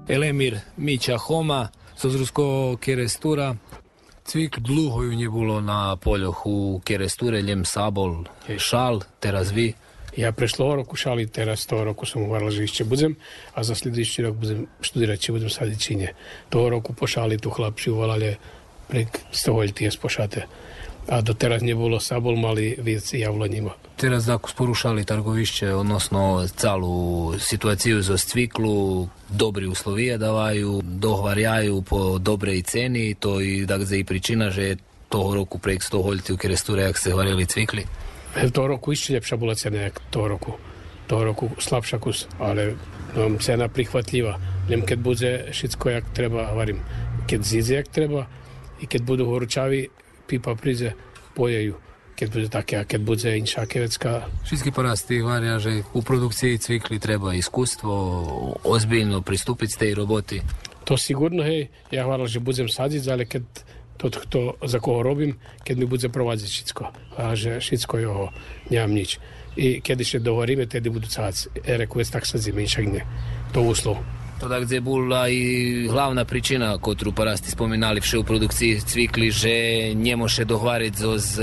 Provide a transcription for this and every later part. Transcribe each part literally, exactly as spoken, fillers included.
Elemir Mića Homa, zo zruského Kerestúra. Cvikl dlho ju nebolo na poľoch u Kerestúre, ljem Sabol, Šal, teraz vy. Ja prešlo roku šali, teraz toho roku som hovoril, že ešte budem a za sljedeći rok budem študirati, či budem sadiť, či nie. Toho roku po šali tu chlapci uvalali prek stovoľtí je spošate. A doteraz nebolo Sabol, mali viac javlonima. Teraz ako sporušali targovišće, odnosno celú situáciu zo Cviklu, dobri uslovije davaju, dohvarjaju po dobrej ceni, to i dakle i pričina, že toho roku prek stovoľtí u Kerestúre, jak se hvarili Cvikli. Toho roku ešte lepšia bola cena, jak toho roku. Toho roku slabša kus, ale no, cena prihvatljiva. Len keď bude všetko, jak treba, hovorím, keď zíde, jak treba, i keď budú horúčaví, pipa príde, pojejú. Keď bude také, a keď bude inšá kevecká. Všetky porasty hovoria, že u produkcii Cvikli treba iskustvo, ozbiljno pristúpiť z tej roboty. To sigurno, hej, ja hovoril, že budem sadiť, ale keď to, kto, za koho robím, keď mi bude provádziť všetko. A že všetko jeho, nemám nič. I keď ešte dohovoríme, tedy budú cáť. Reku, tak sadzíme, inšak nie. To uslov. To dakle bola i hlavna pričina, kotru parasti spominali vše u produkciji Cvikli, že ne može dohvariti z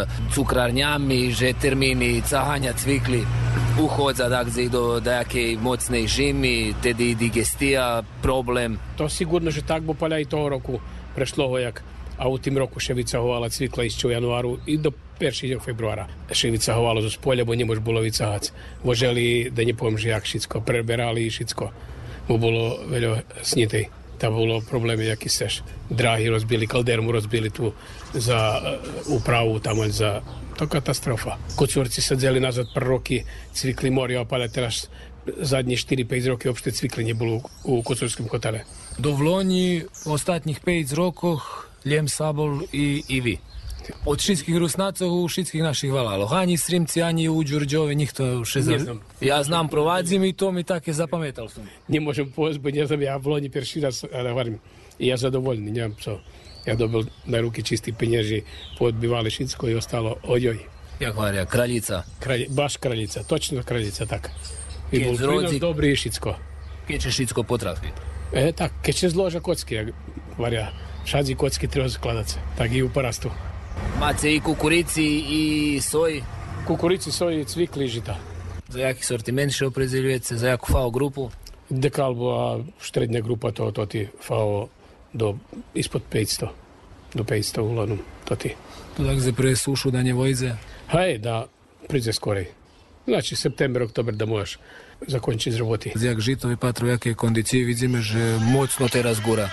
cukrarnjami, že termini cahanja Cvikli uhodza dakle do dajake mocnej žimi, tedy digestija, problem. To sigurno, že tak bo palja i toho roku prešlo ho jak, a u tim roku ševica hovala Cvikla išće u januaru i do prvog februara. Ševica hovala zo spolja, bo ne može bilo vicahac. Voželi, da ne poviem, že jak šitsko, preberali i šitsko. Bo bolo veľa snitej. Tam bolo problémy, jaký seš. Dráhy rozbili, kaldermu rozbili tu za upravu, tam za... To katastrofa. Kocúrci sedzeli nazad pár roky, Cvikli moria, ale teraz zadní štyri päť roky obšte Cvikli nebolo u kocúrskom kotele. Do Vloni v ostatních päť rokoch ljem Sabol i, i vy. Od všetkých Rusnacov, všetkých našich valaloch. Ani Srimci, ani u Đurđove, nikto še za... Ja znam, provadzim i to mi také zapamätal som. Ne môžem povedať, bo neznam, ja v Loni perší raz, ale hovorím, ja zadovoľný, nemám co. Ja dobil na ruky čistý penieži, poodbivali všetko i ostalo ojoj. Jak hovoria, kraljica? Kralj, baš kraljica, točno kraljica, tak. I bol prínos dobrý i všetko. Keď će všetko potrafi? E, tak, keď će zloža kocky, jak hovoria, šadzi kocky treba skladať, tak i u parastu. Máte i kukurici i soji? Kukurici, soji, Cvikli, žita. Za jaký sortiment še opredeľujete? Za jakú ef á ó grupu? Dekal bola štrednja grupa, to, to ti ef á ó do ispod päťsto. Do päťsto ulanum, to ti. To takže pre sušu da ne vojde? Hej, da príde skorej. Znači, september, oktober da môžeš zakončiť z roboty. Jak žito vypatru, jaké kondície, vidíme, že mocno teraz gora.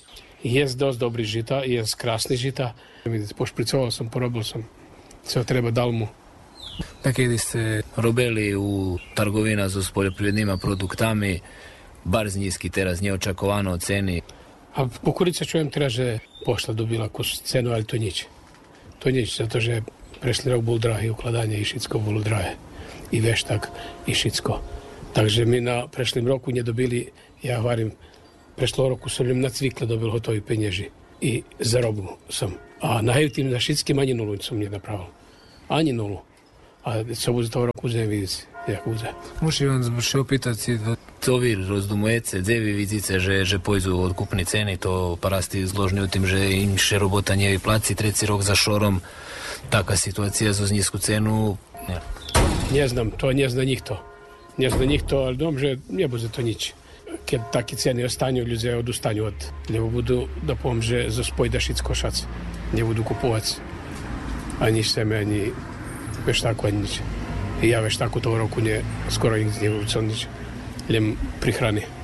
Je dosť dobrý žita, je krásny žita. Pošpricoval som, porobil som. Co treba, dal mu. Tak kedy ste robili u trgovina so poljoprivrednima produktami, bar z nízky teraz neočakovano ceny. A kukurica čujem teraz, že pošla dobila kus cenu, ale to nič. To nič, zato že prešli rok bol drahý, ukladanie i všetko bolo drahé. I veštak, i všetko. Takže my na prešlým roku nedobili, ja hovorím, prešlo roku som na Cvikle dobil hotový penieži. I zarobil som. A na tým na všetkým ani nulu som nenapravil. Ani nulu. A co bude toho roku, budem vidieť, jak bude. Môžem vám še opýtať si, co vy rozdumujete, kde vy vidíte, že, že pôjdu od kúpnej ceny, to parasti zložňujú tým, že inšia robota nevypláci treci rok za šorom. Taká situácia zo nízku cenu, nie. Neznam, to nezna nikto. Nezna nikto, ale dom, že nebude to nič. Keď také ceny ostanú, ľudia odustanú od, lebo budú, dopom, že zo spojda všetko šac. Nebudú kupovať ani seme, ani veštáku, ani nič. I ja veštáku toho roku ne, skoro nikdy nebudú co nič, len pri hrane.